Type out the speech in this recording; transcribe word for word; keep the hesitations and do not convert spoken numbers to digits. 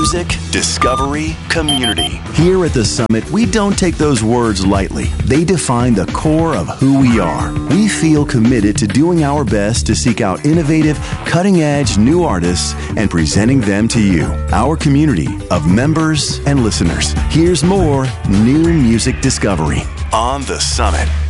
music, discovery, community. Here at the Summit, we don't take those words lightly. They define the core of who we are. We feel committed to doing our best to seek out innovative, cutting-edge new artists and presenting them to you, our community of members and listeners. Here's more new music discovery on the Summit.